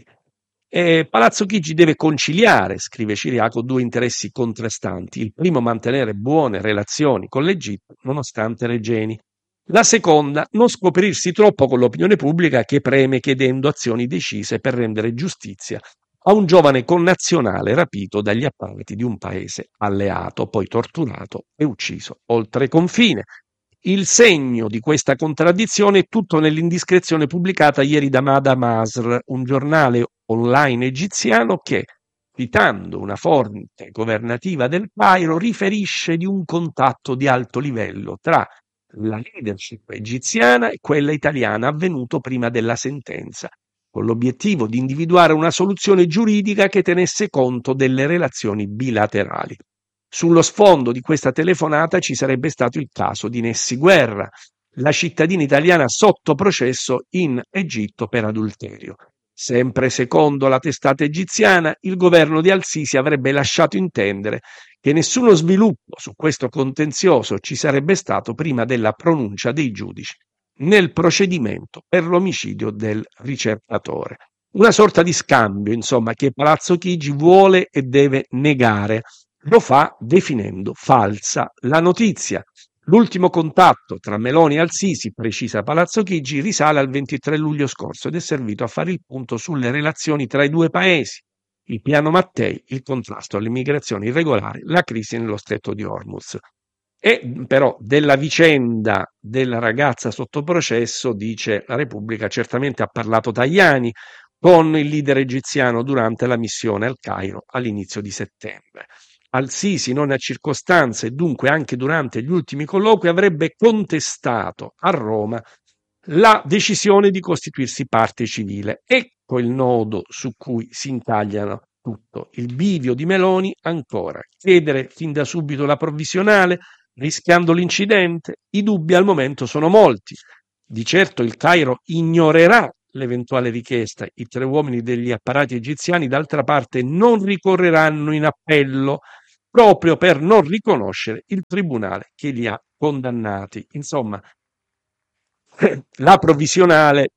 E Palazzo Chigi deve conciliare, scrive Ciriaco, due interessi contrastanti. Il primo, mantenere buone relazioni con l'Egitto, nonostante Regeni. La seconda, non scoprirsi troppo con l'opinione pubblica che preme chiedendo azioni decise per rendere giustizia a un giovane connazionale rapito dagli apparati di un paese alleato, poi torturato e ucciso oltre confine. Il segno di questa contraddizione è tutto nell'indiscrezione pubblicata ieri da Mada Masr, un giornale online egiziano che, citando una fonte governativa del Cairo, riferisce di un contatto di alto livello tra la leadership egiziana e quella italiana avvenuto prima della sentenza, con l'obiettivo di individuare una soluzione giuridica che tenesse conto delle relazioni bilaterali. Sullo sfondo di questa telefonata ci sarebbe stato il caso di Nessi Guerra, la cittadina italiana sotto processo in Egitto per adulterio. Sempre secondo la testata egiziana, il governo di Al-Sisi avrebbe lasciato intendere che nessuno sviluppo su questo contenzioso ci sarebbe stato prima della pronuncia dei giudici nel procedimento per l'omicidio del ricercatore. Una sorta di scambio, insomma, che Palazzo Chigi vuole e deve negare. Lo fa definendo falsa la notizia. L'ultimo contatto tra Meloni e Al-Sisi, precisa Palazzo Chigi, risale al ventitré luglio scorso ed è servito a fare il punto sulle relazioni tra i due paesi. Il piano Mattei, il contrasto all'immigrazione irregolare, la crisi nello stretto di Hormuz. E però della vicenda della ragazza sotto processo, dice la Repubblica, certamente ha parlato Tajani con il leader egiziano durante la missione al Cairo all'inizio di settembre. Al-Sisi, non a circostanze e dunque anche durante gli ultimi colloqui, avrebbe contestato a Roma la decisione di costituirsi parte civile. Ecco il nodo su cui si intagliano tutto. Il bivio di Meloni ancora. Chiedere fin da subito la provvisionale, rischiando l'incidente? I dubbi al momento sono molti. Di certo il Cairo ignorerà l'eventuale richiesta. I tre uomini degli apparati egiziani, d'altra parte, non ricorreranno in appello proprio per non riconoscere il tribunale che li ha condannati. Insomma, la provvisionale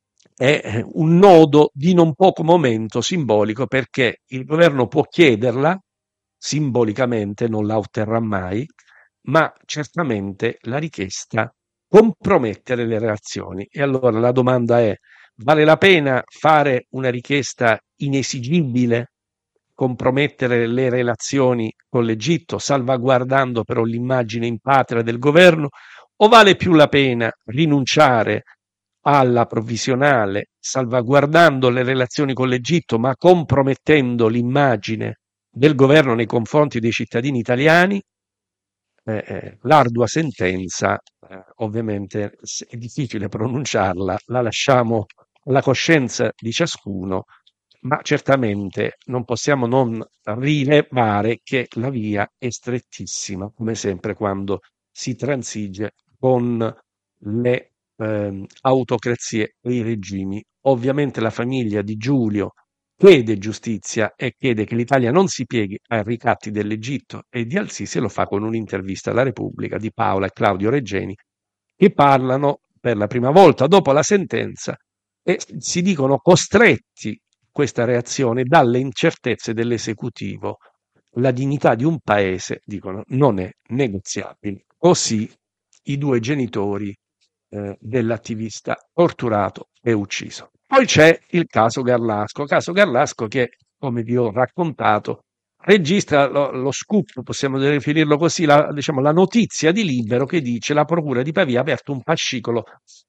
è un nodo di non poco momento simbolico, perché il governo può chiederla simbolicamente, non la otterrà mai, ma certamente la richiesta compromettere le relazioni. E allora la domanda è: vale la pena fare una richiesta inesigibile, compromettere le relazioni con l'Egitto, salvaguardando però l'immagine in patria del governo, o vale più la pena rinunciare alla provvisionale, salvaguardando le relazioni con l'Egitto, ma compromettendo l'immagine del governo nei confronti dei cittadini italiani? Eh, eh, l'ardua sentenza, eh, ovviamente è difficile pronunciarla, la lasciamo alla coscienza di ciascuno, ma certamente non possiamo non rilevare che la via è strettissima, come sempre quando si transige con le ehm, autocrazie e i regimi. Ovviamente la famiglia di Giulio chiede giustizia e chiede che l'Italia non si pieghi ai ricatti dell'Egitto, e di Al-Sisi lo fa con un'intervista alla Repubblica di Paola e Claudio Regeni, che parlano per la prima volta dopo la sentenza e si dicono costretti questa reazione dalle incertezze dell'esecutivo. La dignità di un paese, dicono, non è negoziabile. Così i due genitori eh, dell'attivista torturato e ucciso. Poi c'è il caso Garlasco, caso Garlasco che, come vi ho raccontato, registra lo, lo scoop, possiamo definirlo così, la, diciamo, la notizia di Libero che dice: la procura di Pavia ha aperto un fascicolo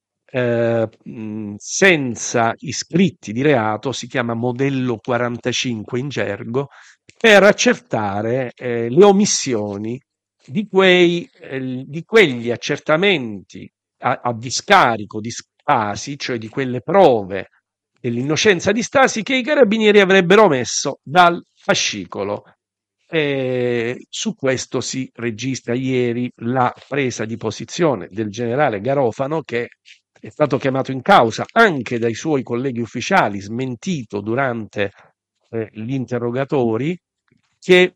eh, mh, senza iscritti di reato, si chiama modello quarantacinque in gergo, per accertare eh, le omissioni di, quei, eh, di quegli accertamenti a, a discarico di Stasi, cioè di quelle prove dell'innocenza di Stasi che i carabinieri avrebbero omesso dal fascicolo. E su questo si registra ieri la presa di posizione del generale Garofano, che è stato chiamato in causa anche dai suoi colleghi ufficiali, smentito durante eh, gli interrogatori, che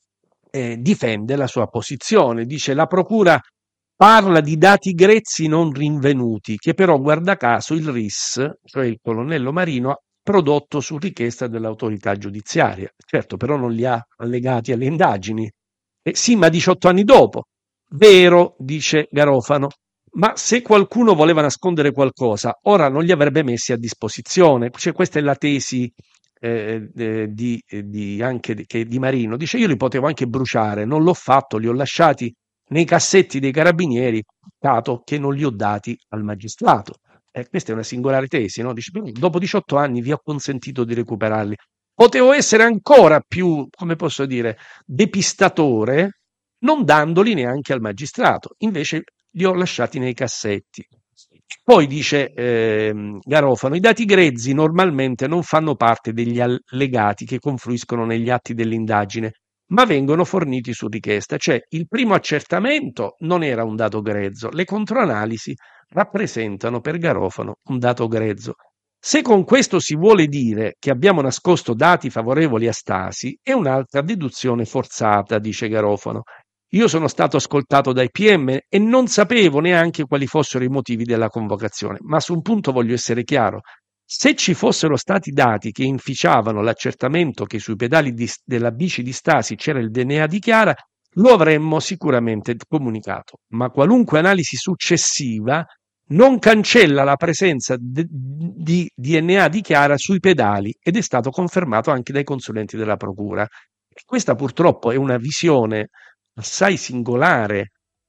eh, difende la sua posizione. Dice: la procura parla di dati grezzi non rinvenuti, che però, guarda caso, il R I S, cioè il colonnello Marino, ha prodotto su richiesta dell'autorità giudiziaria. Certo, però non li ha allegati alle indagini. Eh, sì, ma diciotto anni dopo. Vero, dice Garofano, ma se qualcuno voleva nascondere qualcosa, ora non li avrebbe messi a disposizione. Cioè, questa è la tesi eh, eh, di, eh, di, anche di, che di Marino. Dice: io li potevo anche bruciare, non l'ho fatto, li ho lasciati nei cassetti dei carabinieri, dato che non li ho dati al magistrato. Eh, questa è una singolare tesi, no? Dice: dopo diciotto anni vi ho consentito di recuperarli. Potevo essere ancora più, come posso dire, depistatore, non dandoli neanche al magistrato, invece li ho lasciati nei cassetti. Poi dice ehm, Garofano: i dati grezzi normalmente non fanno parte degli allegati che confluiscono negli atti dell'indagine, ma vengono forniti su richiesta. Cioè, il primo accertamento non era un dato grezzo, le controanalisi rappresentano per Garofano un dato grezzo. Se con questo si vuole dire che abbiamo nascosto dati favorevoli a Stasi, è un'altra deduzione forzata, dice Garofano. Io sono stato ascoltato dai P M e non sapevo neanche quali fossero i motivi della convocazione, ma su un punto voglio essere chiaro. Se ci fossero stati dati che inficiavano l'accertamento che sui pedali di, della bici di Stasi c'era il D N A di Chiara, lo avremmo sicuramente comunicato, ma qualunque analisi successiva non cancella la presenza de, di D N A di Chiara sui pedali, ed è stato confermato anche dai consulenti della procura. E questa purtroppo è una visione assai singolare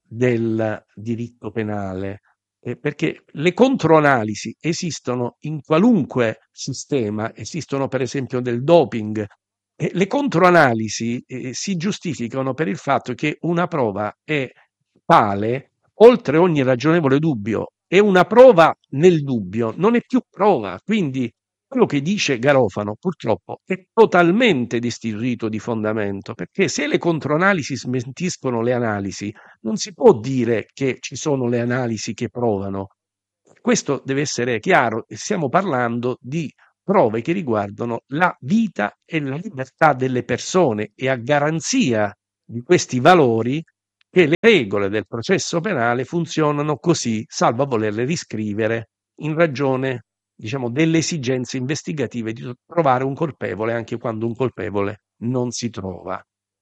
del diritto penale, eh, perché le controanalisi esistono in qualunque sistema, esistono per esempio del doping, e le controanalisi eh, si giustificano per il fatto che una prova è tale oltre ogni ragionevole dubbio, e una prova nel dubbio non è più prova. Quindi quello che dice Garofano purtroppo è totalmente destituito di fondamento, perché se le controanalisi smentiscono le analisi, non si può dire che ci sono le analisi che provano. questo deve essere chiaro, stiamo parlando di prove che riguardano la vita e la libertà delle persone, e a garanzia di questi valori che le regole del processo penale funzionano così, salvo a volerle riscrivere in ragione, diciamo, delle esigenze investigative di trovare un colpevole anche quando un colpevole non si trova.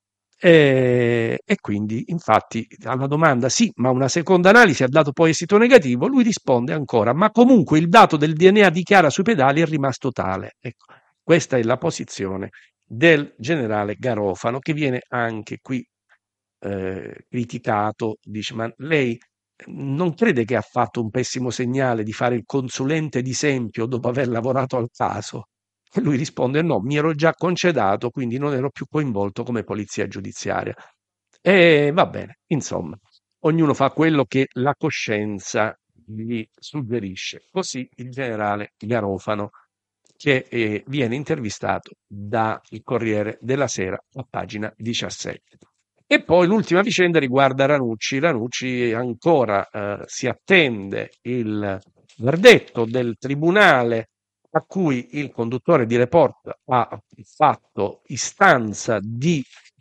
E, e quindi, infatti, alla domanda sì, ma una seconda analisi ha dato poi esito negativo, lui risponde ancora, ma comunque il dato del D N A di Chiara sui pedali è rimasto tale. Ecco, questa è la posizione del generale Garofano, che viene anche qui eh, criticato. Dice, ma lei non crede che ha fatto un pessimo segnale di fare il consulente di esempio dopo aver lavorato al caso? E lui risponde: no, mi ero già concedato, quindi non ero più coinvolto come polizia giudiziaria. E va bene, insomma, ognuno fa quello che la coscienza gli suggerisce. Così il generale Garofano, che eh, viene intervistato dal Corriere della Sera a pagina diciassette. E poi l'ultima vicenda riguarda Ranucci. Ranucci ancora eh, si attende il verdetto del tribunale a cui il conduttore di Report ha fatto istanza di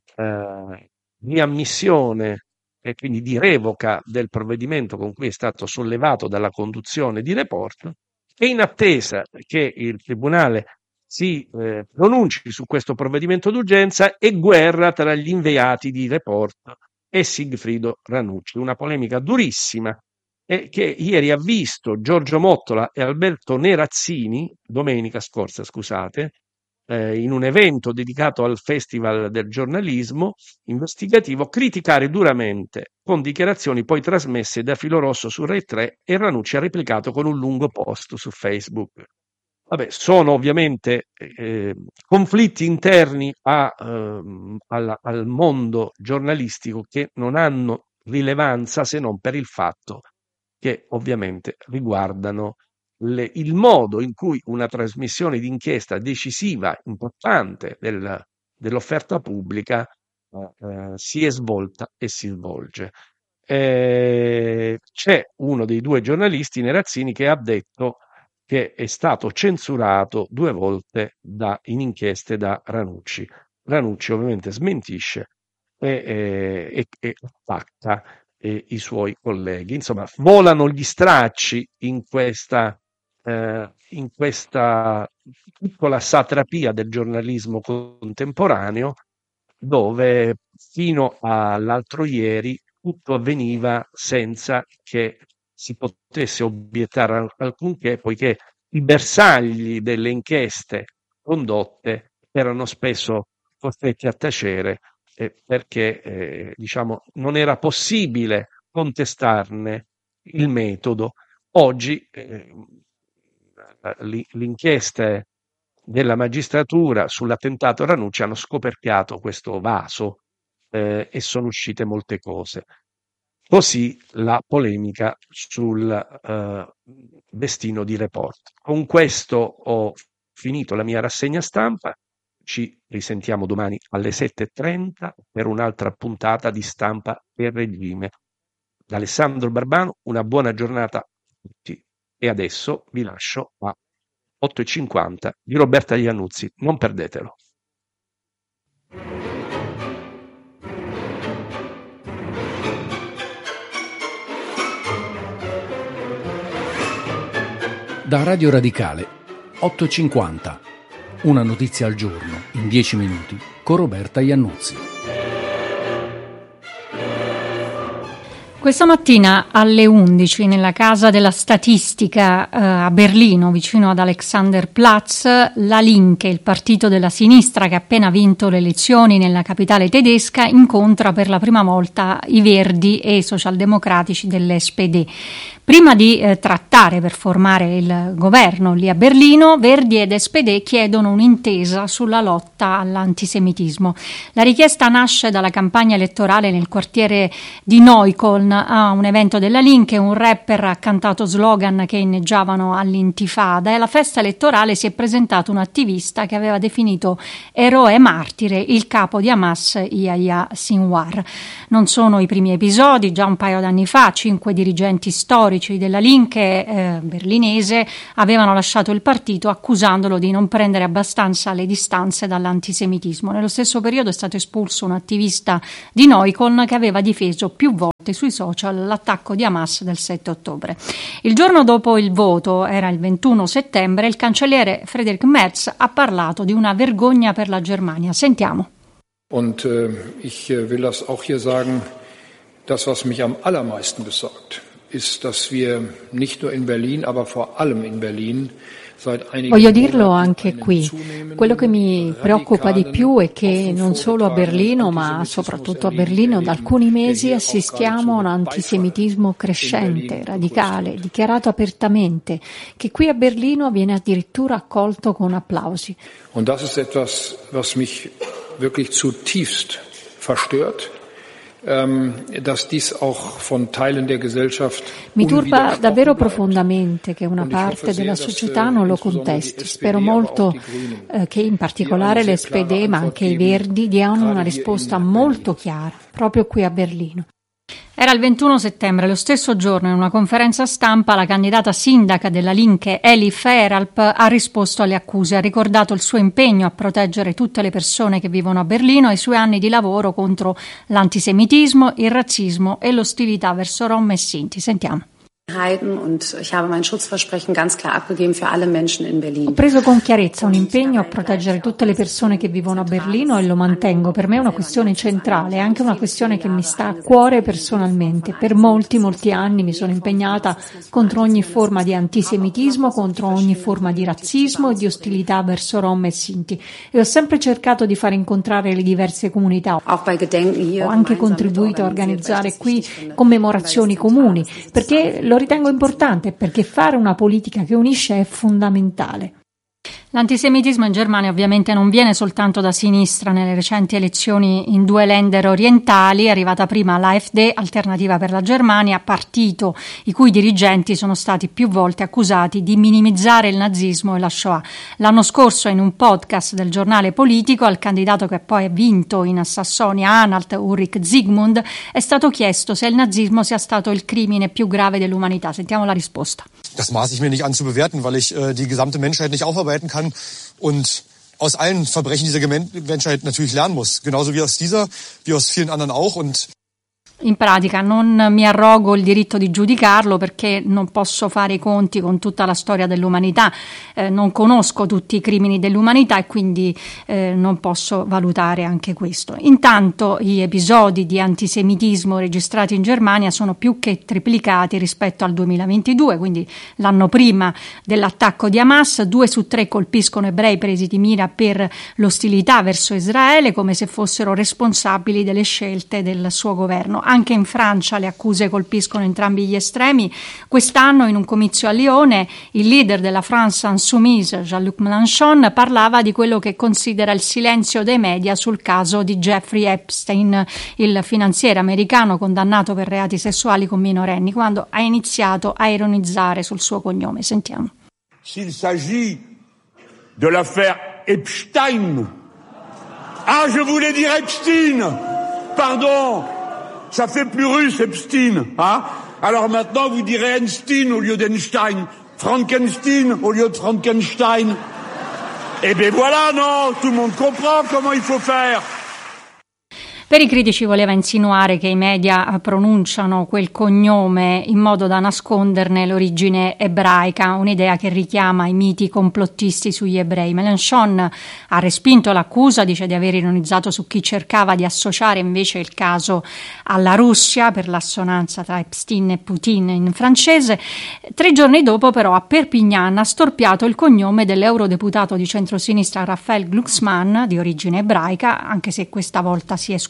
eh, riammissione e quindi di revoca del provvedimento con cui è stato sollevato dalla conduzione di Report, e in attesa che il tribunale si eh, pronunci su questo provvedimento d'urgenza e guerra tra gli inviati di Report e Sigfrido Ranucci, una polemica durissima eh, che ieri ha visto Giorgio Mottola e Alberto Nerazzini, domenica scorsa scusate, eh, in un evento dedicato al Festival del giornalismo investigativo, criticare duramente con dichiarazioni poi trasmesse da Filo Rosso su Rai tre, e Ranucci ha replicato con un lungo post su Facebook. Vabbè, sono ovviamente eh, conflitti interni a, ehm, al, al mondo giornalistico che non hanno rilevanza se non per il fatto che ovviamente riguardano le, il modo in cui una trasmissione d'inchiesta decisiva, importante del, dell'offerta pubblica eh, si è svolta e si svolge. Eh, c'è uno dei due giornalisti, Nerazzini, che ha detto che è stato censurato due volte da, in inchieste da Ranucci. Ranucci ovviamente smentisce e, e, e attacca eh, i suoi colleghi. Insomma, volano gli stracci in questa, eh, in questa piccola satrapia del giornalismo contemporaneo, dove fino all'altro ieri tutto avveniva senza che si potesse obiettare alcunché, poiché i bersagli delle inchieste condotte erano spesso costretti a tacere eh, perché eh, diciamo, non era possibile contestarne il metodo. Oggi eh, le inchieste della magistratura sull'attentato a Ranucci hanno scoperchiato questo vaso eh, e sono uscite molte cose. Così la polemica sul eh, destino di Report. Con questo ho finito la mia rassegna stampa. Ci risentiamo domani alle sette e trenta per un'altra puntata di Stampa e Regime. Da Alessandro Barbano, una buona giornata a tutti. E adesso vi lascio a otto e cinquanta di Roberta Iannuzzi. Non perdetelo. Da Radio Radicale, otto e cinquanta. Una notizia al giorno, in dieci minuti, con Roberta Iannuzzi. Questa mattina alle undici nella Casa della Statistica eh, a Berlino, vicino ad Alexanderplatz, la Linke, il partito della sinistra che ha appena vinto le elezioni nella capitale tedesca, incontra per la prima volta i Verdi e i socialdemocratici dell'S P D. Prima di eh, trattare per formare il governo lì a Berlino, Verdi ed S P D chiedono un'intesa sulla lotta all'antisemitismo. La richiesta nasce dalla campagna elettorale nel quartiere di Neukölln a un evento della Link, un rapper ha cantato slogan che inneggiavano all'intifada e alla festa elettorale si è presentato un attivista che aveva definito eroe martire il capo di Hamas Yahya Sinwar. Non sono i primi episodi, già un paio d'anni fa cinque dirigenti storici della Link eh, berlinese avevano lasciato il partito accusandolo di non prendere abbastanza le distanze dall'antisemitismo. Nello stesso periodo è stato espulso un attivista di Neukölln che aveva difeso più volte sui social l'attacco di Hamas del sette ottobre. Il giorno dopo il voto, era il ventuno settembre, il cancelliere Friedrich Merz ha parlato di una vergogna per la Germania. Sentiamo. Und äh, ich äh, will das auch hier sagen, das, was mich am allermeisten besorgt, ist, dass wir nicht nur in Berlin, aber vor allem in Berlin Voglio dirlo anche qui. Quello che mi preoccupa di più è che non solo a Berlino, ma soprattutto a Berlino, da alcuni mesi assistiamo a un antisemitismo crescente, radicale, dichiarato apertamente, che qui a Berlino viene addirittura accolto con applausi. Und das ist etwas, was mich wirklich zutiefst verstört. Dass dies auch von Teilen der Gesellschaft Mi turba davvero profondamente che una parte della società non lo contesti. Spero molto eh, che in particolare l'S P D, ma anche i Verdi, diano una risposta molto chiara, proprio qui a Berlino. Era il ventuno settembre, lo stesso giorno, in una conferenza stampa, la candidata sindaca della Linke, Elif Eralp, ha risposto alle accuse, ha ricordato il suo impegno a proteggere tutte le persone che vivono a Berlino e i suoi anni di lavoro contro l'antisemitismo, il razzismo e l'ostilità verso Rom e Sinti. Sentiamo. Und ich habe mein Schutzversprechen ganz klar abgegeben für alle Menschen in Berlin. Ho preso con chiarezza un impegno a proteggere tutte le persone che vivono a Berlino e lo mantengo. Per me è una questione centrale, è anche una questione che mi sta a cuore personalmente. Per molti, molti anni mi sono impegnata contro ogni forma di antisemitismo, contro ogni forma di razzismo e di ostilità verso Rom e Sinti. E ho sempre cercato di far incontrare le diverse comunità. Ho anche contribuito a organizzare qui commemorazioni comuni, perché lo ritengo importante, perché fare una politica che unisce è fondamentale. L'antisemitismo in Germania ovviamente non viene soltanto da sinistra. Nelle recenti elezioni in due Länder orientali è arrivata prima l'A F D, Alternativa per la Germania, partito i cui dirigenti sono stati più volte accusati di minimizzare il nazismo e la Shoah. L'anno scorso, in un podcast del giornale politico, al candidato che poi ha vinto in Sassonia-Anhalt, Ulrich Zygmunt, è stato chiesto se il nazismo sia stato il crimine più grave dell'umanità. Sentiamo la risposta. Das maße ich mir nicht an zu bewerten, weil ich äh, die gesamte Menschheit nicht aufarbeiten kann und aus allen Verbrechen dieser Menschheit natürlich lernen muss. Genauso wie aus dieser, wie aus vielen anderen auch. Und in pratica non mi arrogo il diritto di giudicarlo perché non posso fare i conti con tutta la storia dell'umanità, eh, non conosco tutti i crimini dell'umanità e quindi eh, non posso valutare anche questo. Intanto gli episodi di antisemitismo registrati in Germania sono più che triplicati rispetto al duemilaventidue, quindi l'anno prima dell'attacco di Hamas. Due su tre colpiscono ebrei presi di mira per l'ostilità verso Israele, come se fossero responsabili delle scelte del suo governo. Anche in Francia le accuse colpiscono entrambi gli estremi. Quest'anno, in un comizio a Lione, il leader della France Insoumise, Jean-Luc Mélenchon, parlava di quello che considera il silenzio dei media sul caso di Jeffrey Epstein, il finanziere americano condannato per reati sessuali con minorenni, quando ha iniziato a ironizzare sul suo cognome. Sentiamo. S'il s'agit de l'affaire Epstein. Ah, je voulais dire Epstein. Pardon. Ça fait plus russe, Epstein, hein? Alors maintenant, vous direz Einstein au lieu d'Einstein, Frankenstein au lieu de Frankenstein. Eh ben voilà, non, tout le monde comprend comment il faut faire. Per i critici voleva insinuare che i media pronunciano quel cognome in modo da nasconderne l'origine ebraica, un'idea che richiama i miti complottisti sugli ebrei. Mélenchon ha respinto l'accusa, dice di aver ironizzato su chi cercava di associare invece il caso alla Russia per l'assonanza tra Epstein e Putin in francese. Tre giorni dopo però a Perpignan ha storpiato il cognome dell'eurodeputato di centrosinistra Raphael Glucksmann, di origine ebraica, anche se questa volta si è scusato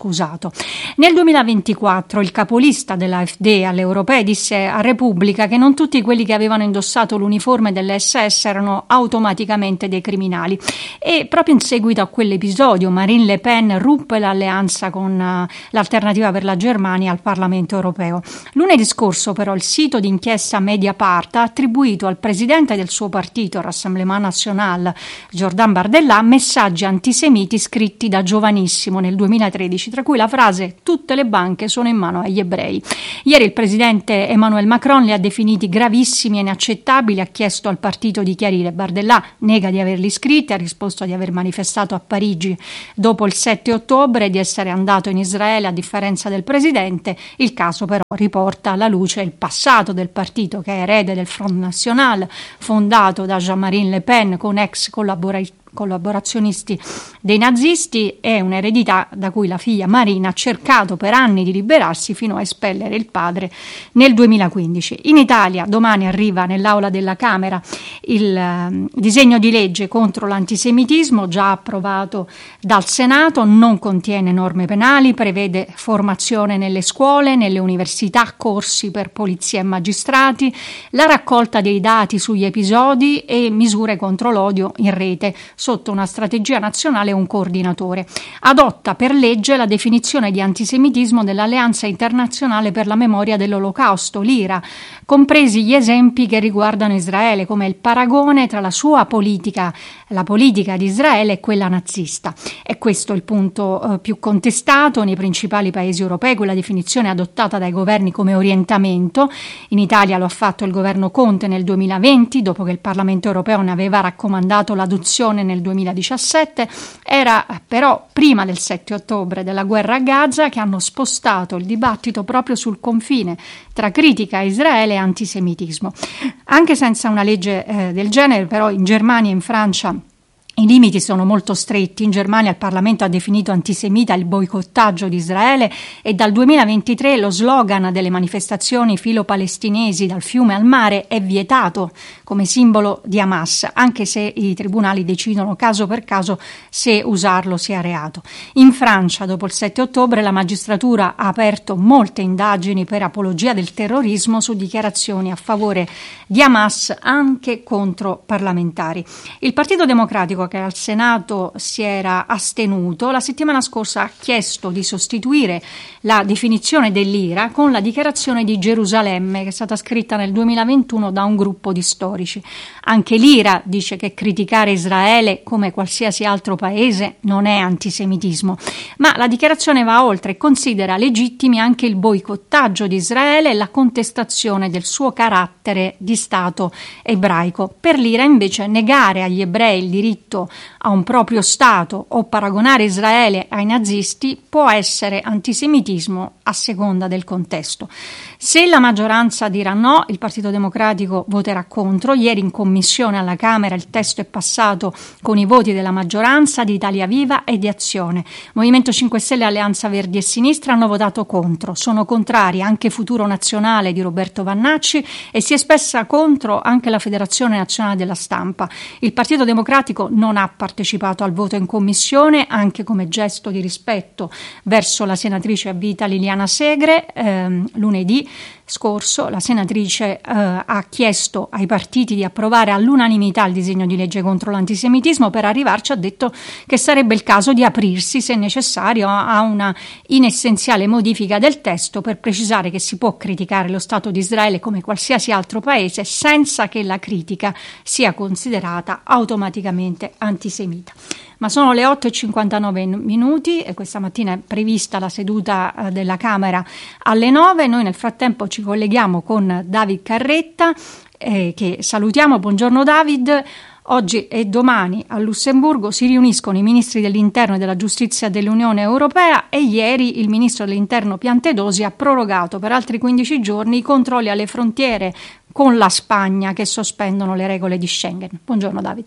scusato. Nel duemilaventiquattro il capolista dell'AfD alle europee disse a Repubblica che non tutti quelli che avevano indossato l'uniforme dell'esse esse erano automaticamente dei criminali, e proprio in seguito a quell'episodio Marine Le Pen ruppe l'alleanza con uh, l'Alternativa per la Germania al Parlamento europeo. Lunedì scorso però il sito di inchiesta Mediapart ha attribuito al presidente del suo partito, Rassemblement National, Jordan Bardella, messaggi antisemiti scritti da giovanissimo nel duemilatredici, tra cui la frase "tutte le banche sono in mano agli ebrei". Ieri il presidente Emmanuel Macron li ha definiti gravissimi e inaccettabili, ha chiesto al partito di chiarire. Bardella nega di averli scritti, ha risposto di aver manifestato a Parigi dopo il sette ottobre e di essere andato in Israele a differenza del presidente. Il caso però riporta alla luce il passato del partito, che è erede del Front National, fondato da Jean-Marie Le Pen con ex collaboratori collaborazionisti dei nazisti, è un'eredità da cui la figlia Marina ha cercato per anni di liberarsi fino a espellere il padre nel duemilaquindici. In Italia domani arriva nell'aula della Camera il uh, disegno di legge contro l'antisemitismo, già approvato dal Senato, non contiene norme penali, prevede formazione nelle scuole, nelle università, corsi per polizia e magistrati, la raccolta dei dati sugli episodi e misure contro l'odio in rete sotto una strategia nazionale e un coordinatore. Adotta per legge la definizione di antisemitismo dell'Alleanza Internazionale per la Memoria dell'Olocausto, l'I R A, compresi gli esempi che riguardano Israele, come il paragone tra la sua politica, la politica di Israele e quella nazista. È questo il punto eh, più contestato nei principali paesi europei, quella definizione adottata dai governi come orientamento. In Italia lo ha fatto il governo Conte nel duemilaventi, dopo che il Parlamento europeo ne aveva raccomandato l'adozione nel duemiladiciassette. Era però prima del sette ottobre della guerra a Gaza che hanno spostato il dibattito proprio sul confine tra critica a Israele e antisemitismo. Anche senza una legge eh, del genere, però, in Germania e in Francia i limiti sono molto stretti. In Germania il Parlamento ha definito antisemita il boicottaggio di Israele e dal duemilaventitré lo slogan delle manifestazioni filo-palestinesi dal fiume al mare è vietato come simbolo di Hamas, anche se i tribunali decidono caso per caso se usarlo sia reato. In Francia, dopo il sette ottobre, la magistratura ha aperto molte indagini per apologia del terrorismo su dichiarazioni a favore di Hamas anche contro parlamentari. Il Partito Democratico, che al Senato si era astenuto, la settimana scorsa ha chiesto di sostituire la definizione dell'I R A con la dichiarazione di Gerusalemme, che è stata scritta nel duemilaventuno da un gruppo di storici. Anche l'I R A dice che criticare Israele, come qualsiasi altro paese, non è antisemitismo, ma la dichiarazione va oltre e considera legittimi anche il boicottaggio di Israele e la contestazione del suo carattere di Stato ebraico. Per l'I R A invece negare agli ebrei il diritto a un proprio Stato o paragonare Israele ai nazisti può essere antisemitismo a seconda del contesto. Se la maggioranza dirà no, il Partito Democratico voterà contro. Ieri in commissione alla Camera il testo è passato con i voti della maggioranza, di Italia Viva e di Azione. Movimento cinque Stelle e Alleanza Verdi e Sinistra hanno votato contro. Sono contrari anche Futuro Nazionale di Roberto Vannacci e si è espressa contro anche la Federazione Nazionale della Stampa. Il Partito Democratico non ha partecipato al voto in commissione, anche come gesto di rispetto verso la senatrice a vita Liliana Segre. Ehm, lunedì scorso la senatrice eh, ha chiesto ai partiti di approvare all'unanimità il disegno di legge contro l'antisemitismo. Per arrivarci ha detto che sarebbe il caso di aprirsi, se necessario, a una inessenziale modifica del testo per precisare che si può criticare lo Stato di Israele come qualsiasi altro paese senza che la critica sia considerata automaticamente antisemita. Ma sono le otto e cinquantanove minuti e questa mattina è prevista la seduta eh, della Camera alle nove. Noi nel frattempo ci colleghiamo con David Carretta, eh, che salutiamo. Buongiorno David. Oggi e domani a Lussemburgo si riuniscono i ministri dell'Interno e della Giustizia dell'Unione Europea e ieri il ministro dell'Interno Piantedosi ha prorogato per altri quindici giorni i controlli alle frontiere con la Spagna che sospendono le regole di Schengen. Buongiorno David.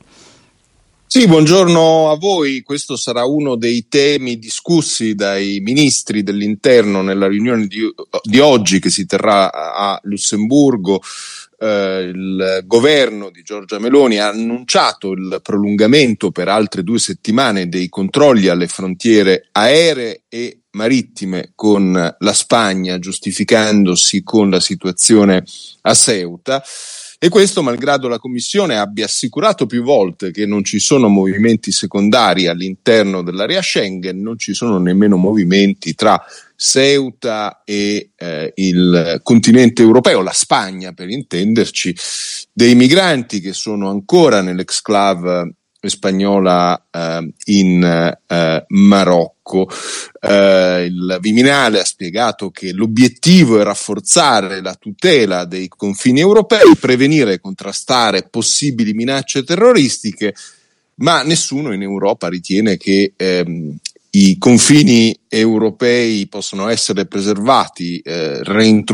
Sì, buongiorno a voi. Questo sarà uno dei temi discussi dai ministri dell'Interno nella riunione di, di oggi che si terrà a Lussemburgo. Eh, il governo di Giorgia Meloni ha annunciato il prolungamento per altre due settimane dei controlli alle frontiere aeree e marittime con la Spagna, giustificandosi con la situazione a Ceuta. E questo malgrado la Commissione abbia assicurato più volte che non ci sono movimenti secondari all'interno dell'area Schengen, non ci sono nemmeno movimenti tra Ceuta e eh, il continente europeo, la Spagna per intenderci, dei migranti che sono ancora nell'exclave spagnola eh, in eh, Marocco. Eh, il Viminale ha spiegato che l'obiettivo è rafforzare la tutela dei confini europei, prevenire e contrastare possibili minacce terroristiche, ma nessuno in Europa ritiene che ehm, i confini europei possono essere preservati eh, reintrodurre